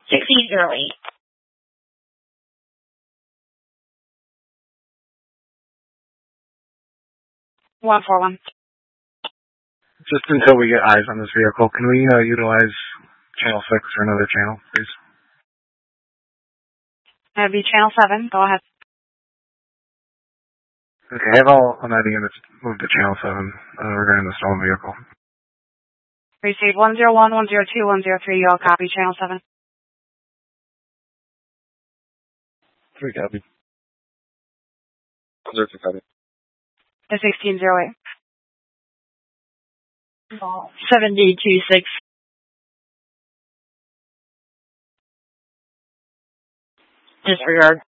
1608. 141. Just until we get eyes on this vehicle, can we utilize channel 6 or another channel, please? That'd be channel 7. Go ahead. Okay, have all MID units move to channel 7 regarding the stolen vehicle. Receive 101, 102, 103. You all copy channel 7. 3 copy. 0 copy. The 1608. 7026. Disregard.